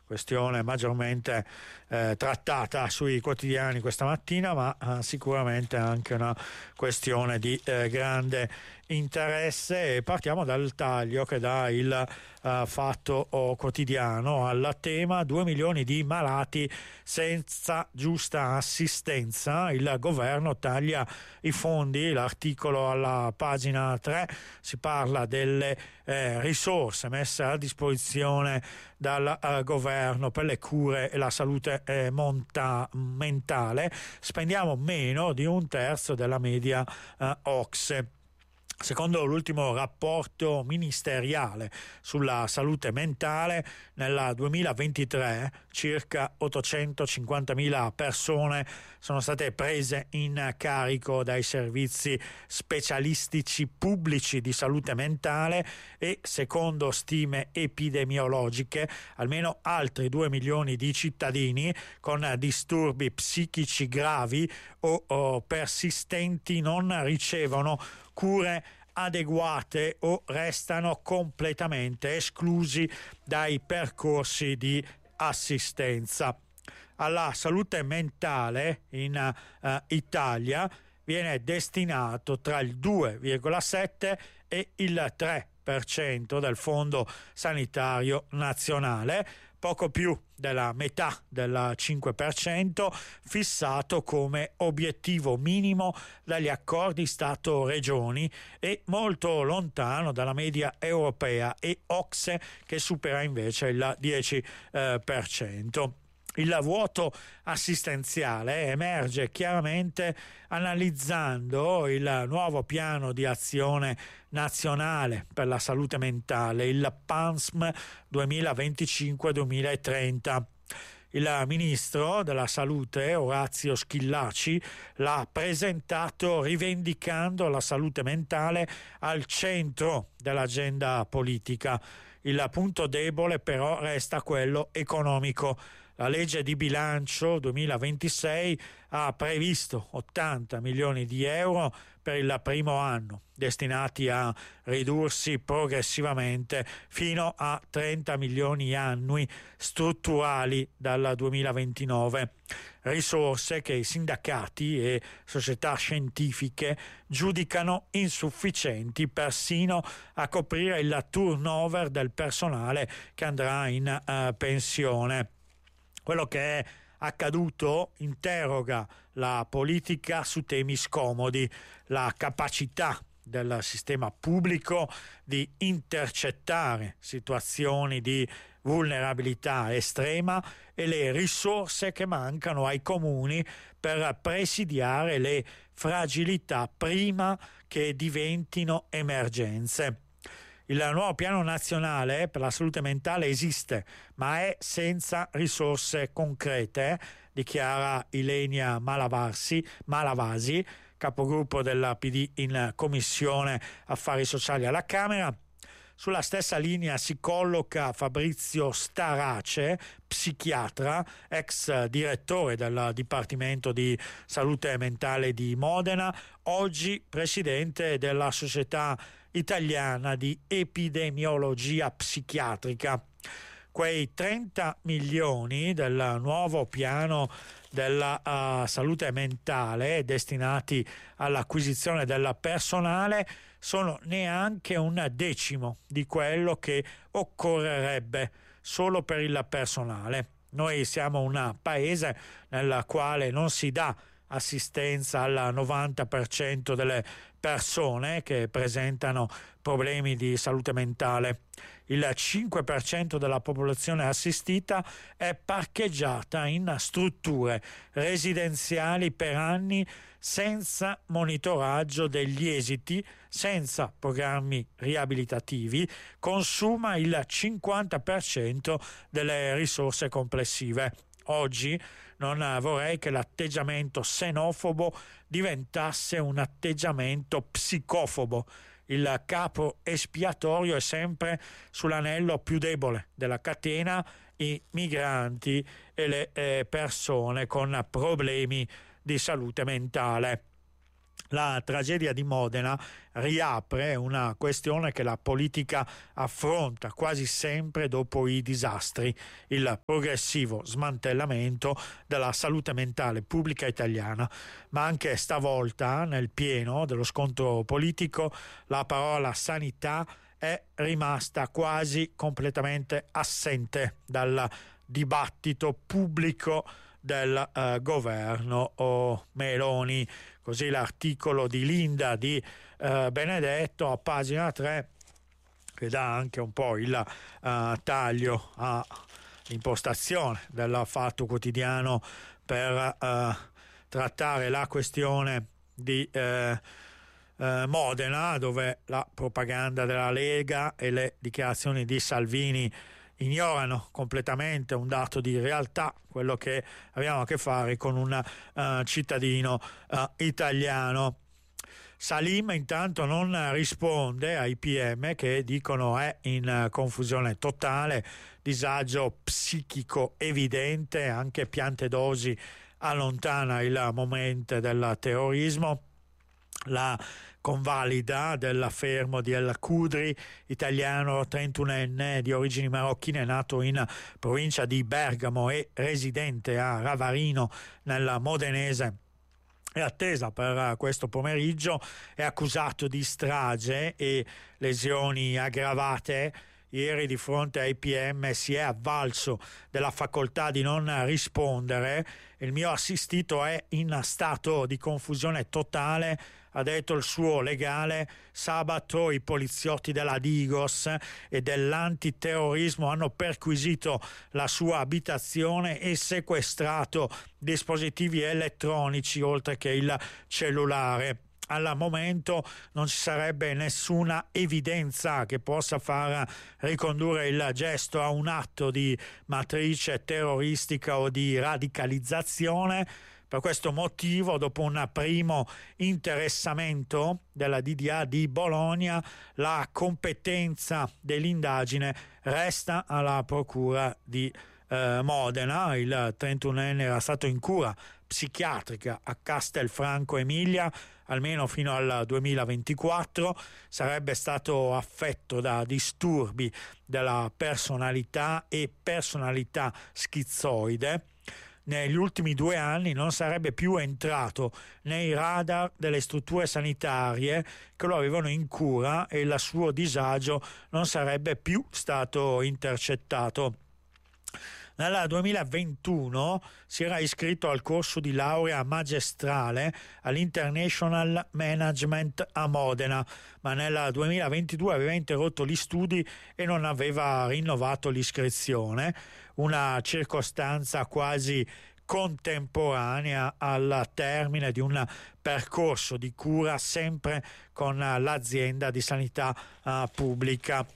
questione maggiormente trattata sui quotidiani questa mattina, ma sicuramente anche una questione di grande interesse. E partiamo dal taglio che dà il Fatto Quotidiano al tema 2 milioni di malati senza giusta assistenza, il governo taglia i fondi. L'articolo alla pagina 3 si parla delle risorse messe a disposizione dal governo per le cure e la salute mentale. Spendiamo meno di un terzo della media OCSE. Secondo l'ultimo rapporto ministeriale sulla salute mentale, nel 2023 circa 850.000 persone sono state prese in carico dai servizi specialistici pubblici di salute mentale e, secondo stime epidemiologiche, almeno altri 2 milioni di cittadini con disturbi psichici gravi o persistenti non ricevono cure adeguate o restano completamente esclusi dai percorsi di assistenza. Alla salute mentale in Italia viene destinato tra il 2,7 e il 3% del Fondo Sanitario Nazionale, poco più della metà del 5% fissato come obiettivo minimo dagli accordi Stato-Regioni e molto lontano dalla media europea e OCSE, che supera invece il 10%. Il vuoto assistenziale emerge chiaramente analizzando il nuovo piano di azione nazionale per la salute mentale, il PANSM 2025-2030. Il ministro della Salute, Orazio Schillaci, l'ha presentato rivendicando la salute mentale al centro dell'agenda politica. Il punto debole però resta quello economico. La legge di bilancio 2026 ha previsto 80 milioni di euro per il primo anno, destinati a ridursi progressivamente fino a 30 milioni annui strutturali dal 2029. Risorse che i sindacati e società scientifiche giudicano insufficienti persino a coprire il turnover del personale che andrà in pensione. Quello che è accaduto interroga la politica su temi scomodi, la capacità del sistema pubblico di intercettare situazioni di vulnerabilità estrema e le risorse che mancano ai comuni per presidiare le fragilità prima che diventino emergenze. Il nuovo piano nazionale per la salute mentale esiste, ma è senza risorse concrete, dichiara Ilenia Malavasi, capogruppo della PD in Commissione Affari Sociali alla Camera. Sulla stessa linea si colloca Fabrizio Starace, psichiatra, ex direttore del Dipartimento di Salute Mentale di Modena, oggi presidente della Società Italiana di Epidemiologia Psichiatrica. Quei 30 milioni del nuovo piano della salute mentale destinati all'acquisizione del personale sono neanche un decimo di quello che occorrerebbe solo per il personale. Noi siamo un paese nel quale non si dà assistenza al 90% delle persone che presentano problemi di salute mentale. Il 5% della popolazione assistita è parcheggiata in strutture residenziali per anni senza monitoraggio degli esiti, senza programmi riabilitativi, consuma il 50% delle risorse complessive. Oggi non vorrei che l'atteggiamento xenofobo diventasse un atteggiamento psicofobo. Il capo espiatorio è sempre sull'anello più debole della catena, i migranti e le persone con problemi di salute mentale. La tragedia di Modena riapre una questione che la politica affronta quasi sempre dopo i disastri: il progressivo smantellamento della salute mentale pubblica italiana. Ma anche stavolta, nel pieno dello scontro politico, la parola sanità è rimasta quasi completamente assente dal dibattito pubblico del governo Meloni. Così l'articolo di Linda Di Benedetto a pagina 3, che dà anche un po' il taglio all'impostazione del Fatto Quotidiano per trattare la questione di Modena, dove la propaganda della Lega e le dichiarazioni di Salvini ignorano completamente un dato di realtà, quello che abbiamo a che fare con un cittadino italiano. Salim intanto non risponde ai PM che dicono è in confusione totale, disagio psichico evidente, anche Piantedosi allontana il momento del terrorismo. La convalida del fermo di El Qudri, italiano 31enne di origini marocchine, nato in provincia di Bergamo e residente a Ravarino nel modenese, è attesa per questo pomeriggio. È accusato di strage e lesioni aggravate. Ieri di fronte ai PM si è avvalso della facoltà di non rispondere. Il mio assistito è in stato di confusione totale, ha detto il suo legale. Sabato i poliziotti della Digos e dell'antiterrorismo hanno perquisito la sua abitazione e sequestrato dispositivi elettronici oltre che il cellulare. Al momento non ci sarebbe nessuna evidenza che possa far ricondurre il gesto a un atto di matrice terroristica o di radicalizzazione. Per questo motivo, dopo un primo interessamento della DDA di Bologna, la competenza dell'indagine resta alla procura di Modena. Il 31enne era stato in cura psichiatrica a Castelfranco Emilia almeno fino al 2024, sarebbe stato affetto da disturbi della personalità e personalità schizoide. Negli ultimi 2 anni non sarebbe più entrato nei radar delle strutture sanitarie che lo avevano in cura e il suo disagio non sarebbe più stato intercettato. Nel 2021 si era iscritto al corso di laurea magistrale all'International Management a Modena, ma nel 2022 aveva interrotto gli studi e non aveva rinnovato l'iscrizione, una circostanza quasi contemporanea al termine di un percorso di cura sempre con l'azienda di sanità pubblica.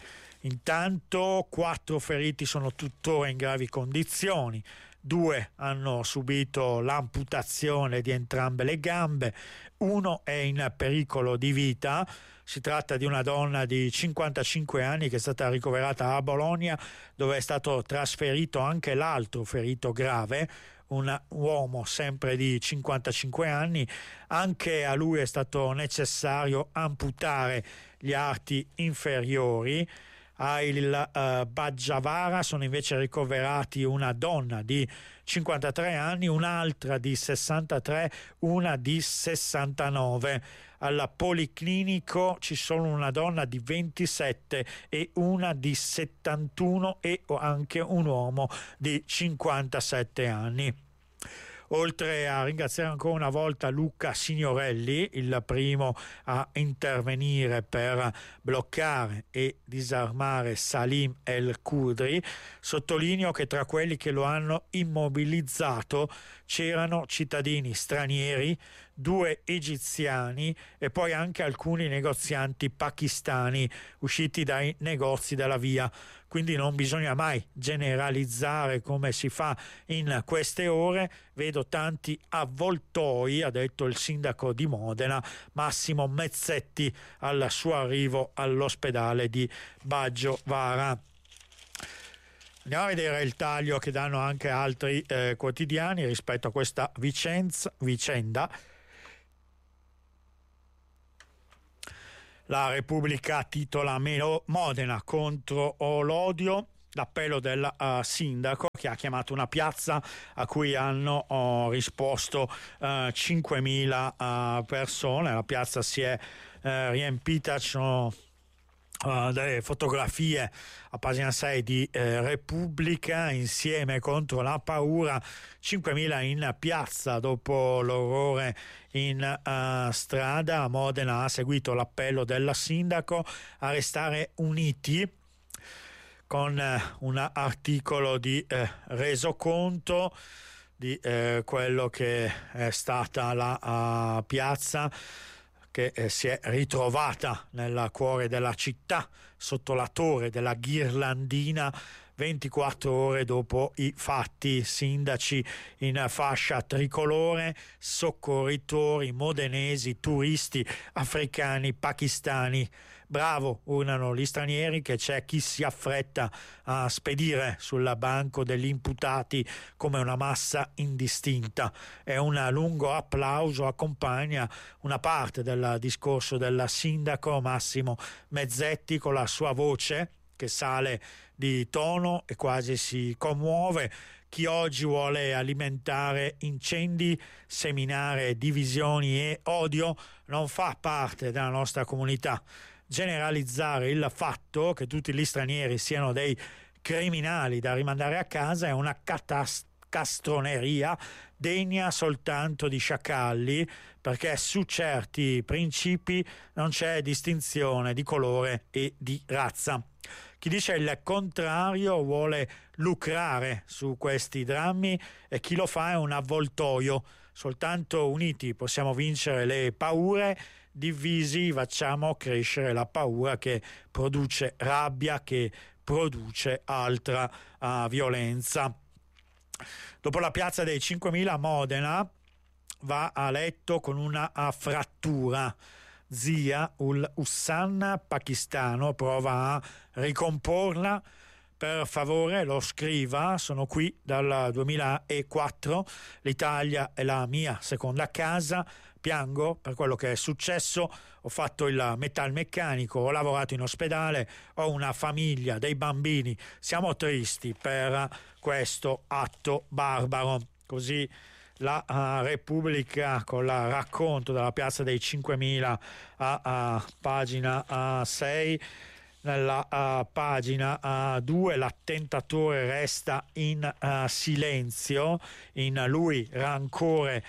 Intanto 4 feriti sono tuttora in gravi condizioni, 2 hanno subito l'amputazione di entrambe le gambe, 1 è in pericolo di vita. Si tratta di una donna di 55 anni che è stata ricoverata a Bologna, dove è stato trasferito anche l'altro ferito grave, un uomo sempre di 55 anni. Anche a lui è stato necessario amputare gli arti inferiori. A Il Baggiavara sono invece ricoverati una donna di 53 anni, un'altra di 63, una di 69. Al Policlinico ci sono una donna di 27 e una di 71 e anche un uomo di 57 anni. Oltre a ringraziare ancora una volta Luca Signorelli, il primo a intervenire per bloccare e disarmare Salim El Qudri, sottolineo che tra quelli che lo hanno immobilizzato c'erano cittadini stranieri, 2 egiziani e poi anche alcuni negozianti pakistani usciti dai negozi della via. Quindi non bisogna mai generalizzare come si fa in queste ore. Vedo tanti avvoltoi, ha detto il sindaco di Modena Massimo Mezzetti al suo arrivo all'ospedale di Baggiovara. Andiamo a vedere il taglio che danno anche altri quotidiani rispetto a questa vicenda. La Repubblica titola Modena contro l'odio. L'appello del sindaco, che ha chiamato una piazza a cui hanno risposto 5.000 persone. La piazza si è riempita, ci sono delle fotografie a pagina 6 di Repubblica. Insieme contro la paura, 5.000 in piazza dopo l'orrore in strada. Modena ha seguito l'appello del sindaco a restare uniti, con un articolo di resoconto di quello che è stata la piazza, che si è ritrovata nel cuore della città, sotto la torre della Ghirlandina, 24 ore dopo i fatti. Sindaci in fascia tricolore, soccorritori modenesi, turisti africani, pakistani. Bravo, urlano gli stranieri, che c'è chi si affretta a spedire sul banco degli imputati come una massa indistinta. E un lungo applauso accompagna una parte del discorso del sindaco Massimo Mezzetti, con la sua voce che sale di tono e quasi si commuove. Chi oggi vuole alimentare incendi, seminare divisioni e odio non fa parte della nostra comunità. Generalizzare il fatto che tutti gli stranieri siano dei criminali da rimandare a casa è una castroneria degna soltanto di sciacalli, perché su certi principi non c'è distinzione di colore e di razza. Chi dice il contrario vuole lucrare su questi drammi, e chi lo fa è un avvoltoio. Soltanto uniti possiamo vincere le paure, divisi facciamo crescere la paura, che produce rabbia, che produce altra violenza. Dopo la piazza dei 5.000, Modena va a letto con una frattura. Zia ul Hassan pakistano prova a ricomporla. Per favore lo scriva, sono qui dal 2004, l'Italia è la mia seconda casa, piango per quello che è successo, ho fatto il metalmeccanico, ho lavorato in ospedale, ho una famiglia, dei bambini, siamo tristi per questo atto barbaro. Così la Repubblica, con il racconto della piazza dei 5.000 a pagina 6. Nella pagina 2 l'attentatore resta in silenzio, in lui rancore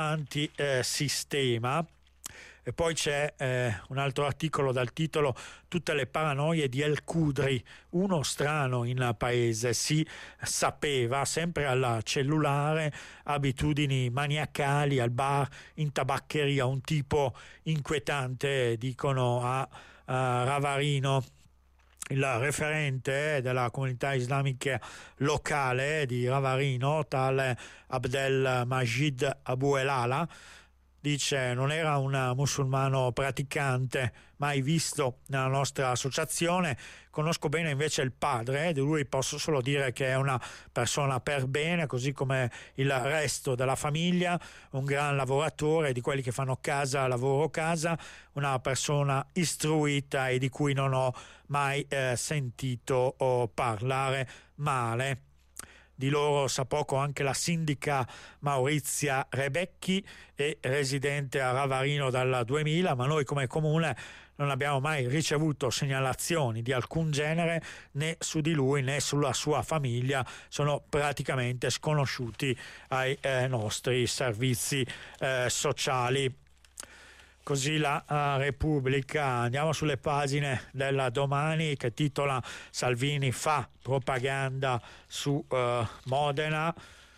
antisistema. E poi c'è un altro articolo dal titolo Tutte le paranoie di El Qudri, uno strano in paese, si sapeva, sempre al cellulare, abitudini maniacali, al bar, in tabaccheria, un tipo inquietante, dicono a Ravarino. Il referente della comunità islamica locale di Ravarino, tale Abdel Majid Abu Elala, dice: non era un musulmano praticante, mai visto nella nostra associazione, conosco bene invece il padre, di lui posso solo dire che è una persona per bene, così come il resto della famiglia, un gran lavoratore, di quelli che fanno casa, lavoro, casa, una persona istruita e di cui non ho mai sentito parlare male. Di loro sa poco anche la sindaca Maurizia Rebecchi, è residente a Ravarino dal 2000, ma noi come comune non abbiamo mai ricevuto segnalazioni di alcun genere né su di lui né sulla sua famiglia, sono praticamente sconosciuti ai nostri servizi sociali. Così la Repubblica. Andiamo sulle pagine della Domani, che titola Salvini fa propaganda su Modena.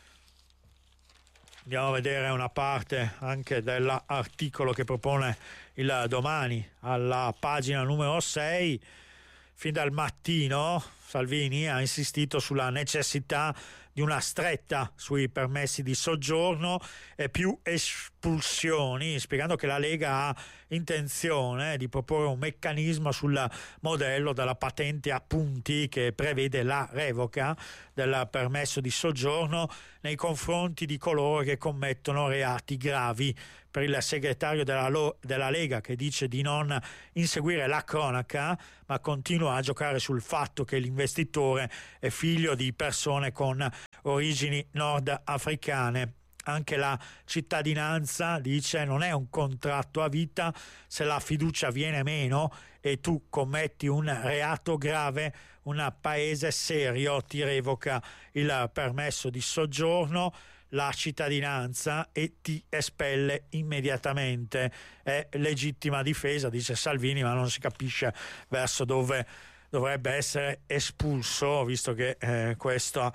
Andiamo a vedere una parte anche dell'articolo che propone il Domani alla pagina numero 6. Fin dal mattino mattino Salvini ha insistito sulla necessità di una stretta sui permessi di soggiorno e più espulsioni, spiegando che la Lega ha intenzione di proporre un meccanismo sul modello della patente a punti che prevede la revoca del permesso di soggiorno nei confronti di coloro che commettono reati gravi. Per il segretario della Lega, che dice di non inseguire la cronaca ma continua a giocare sul fatto che l'investitore è figlio di persone con origini nordafricane. Anche la cittadinanza, dice, non è un contratto a vita. Se la fiducia viene meno e tu commetti un reato grave, un paese serio ti revoca il permesso di soggiorno, la cittadinanza, e ti espelle immediatamente. È legittima difesa, dice Salvini, ma non si capisce verso dove dovrebbe essere espulso, visto che questa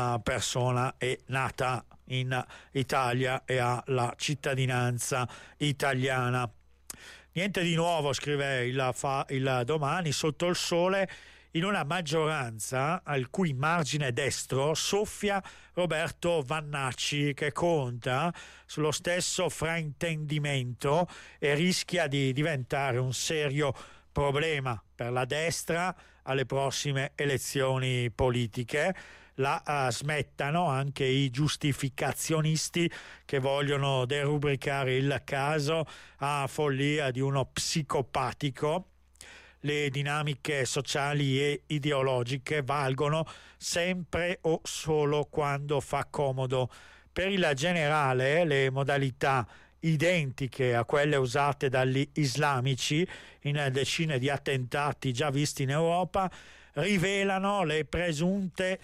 persona è nata in Italia e ha la cittadinanza italiana. Niente di nuovo, scrive il Domani, sotto il sole. In una maggioranza al cui margine destro soffia Roberto Vannacci, che conta sullo stesso fraintendimento e rischia di diventare un serio problema per la destra alle prossime elezioni politiche. La smettano anche i giustificazionisti che vogliono derubricare il caso a follia di uno psicopatico. Le dinamiche sociali e ideologiche valgono sempre o solo quando fa comodo. Per il generale, le modalità identiche a quelle usate dagli islamici in decine di attentati già visti in Europa rivelano le presunte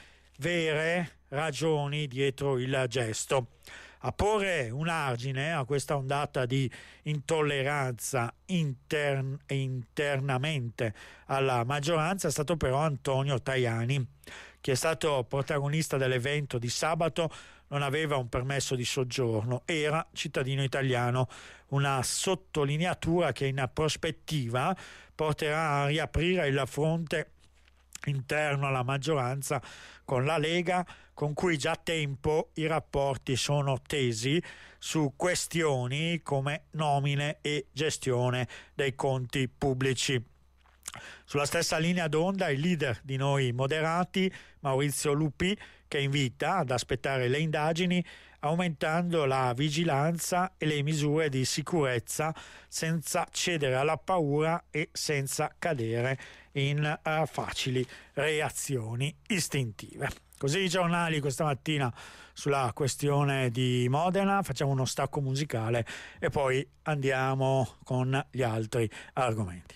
vere ragioni dietro il gesto. A porre un argine a questa ondata di intolleranza internamente alla maggioranza è stato però Antonio Tajani. Chi è stato protagonista dell'evento di sabato non aveva un permesso di soggiorno, era cittadino italiano, una sottolineatura che in prospettiva porterà a riaprire il fronte interno alla maggioranza con la Lega, con cui già a tempo i rapporti sono tesi su questioni come nomine e gestione dei conti pubblici. Sulla stessa linea d'onda il leader di Noi Moderati, Maurizio Lupi, che invita ad aspettare le indagini aumentando la vigilanza e le misure di sicurezza senza cedere alla paura e senza cadere in facili reazioni istintive. Così i giornali questa mattina sulla questione di Modena. Facciamo uno stacco musicale e poi andiamo con gli altri argomenti.